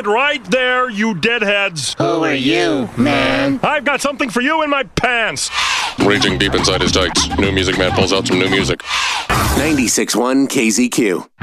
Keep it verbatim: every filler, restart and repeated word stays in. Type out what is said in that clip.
right there, you deadheads. Who are you, man? I've got something for you in my pants. Reaching deep inside his tights, New Music Man pulls out some new music. ninety-six point one K Z Q.